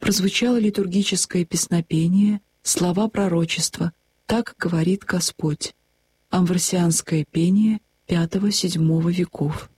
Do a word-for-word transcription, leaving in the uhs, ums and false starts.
прозвучало литургическое песнопение, слова пророчества «Так говорит Господь», амвросианское пение пятого-седьмого веков.